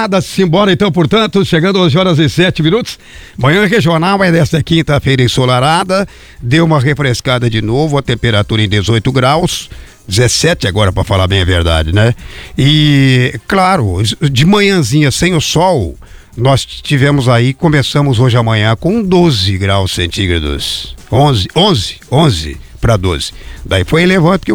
moçada, simbora então, portanto, chegando 11h07. Manhã regional é desta quinta-feira ensolarada, deu uma refrescada de novo, a temperatura em 18 graus, 17 agora para falar bem a verdade, né? E, claro, de manhãzinha sem o sol, nós tivemos aí, começamos hoje amanhã com 12 graus centígrados, 11 para 12. Daí foi elevando, porque